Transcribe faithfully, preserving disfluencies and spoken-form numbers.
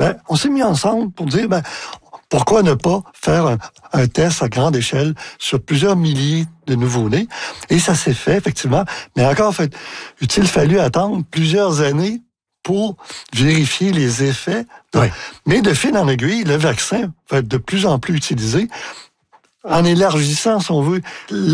ben, on s'est mis ensemble pour dire, ben, pourquoi ne pas faire un, un test à grande échelle sur plusieurs milliers de nouveau-nés? Et ça s'est fait, effectivement. Mais encore, fait, il fallu attendre plusieurs années pour vérifier les effets. Oui. Mais de fil en aiguille, le vaccin va être de plus en plus utilisé en élargissant, si on veut,